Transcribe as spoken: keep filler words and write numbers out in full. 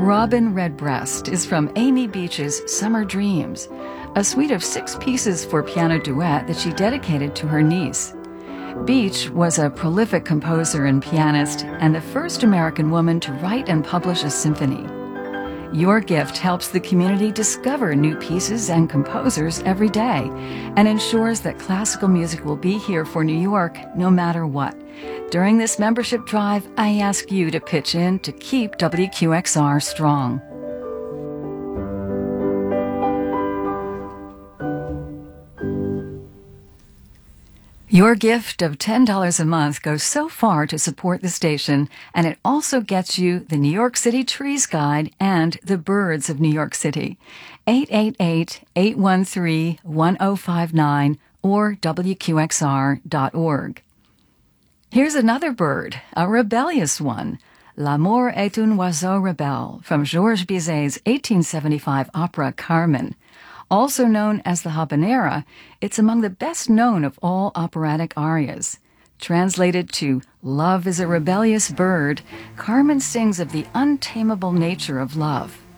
Robin Redbreast is from Amy Beach's Summer Dreams, a suite of six pieces for piano duet that she dedicated to her niece. Beach was a prolific composer and pianist and the first American woman to write and publish a symphony. Your gift helps the community discover new pieces and composers every day and ensures that classical music will be here for New York no matter what. During this membership drive, I ask you to pitch in to keep W Q X R strong. Your gift of ten dollars a month goes so far to support the station, and it also gets you the New York City Trees Guide and the Birds of New York City. eight eight eight, eight one three, one zero five nine or W Q X R dot org. Here's another bird, a rebellious one. L'amour est un oiseau rebelle from Georges Bizet's eighteen seventy-five opera Carmen. Also known as the Habanera, it's among the best known of all operatic arias. Translated to Love is a Rebellious Bird, Carmen sings of the untamable nature of love.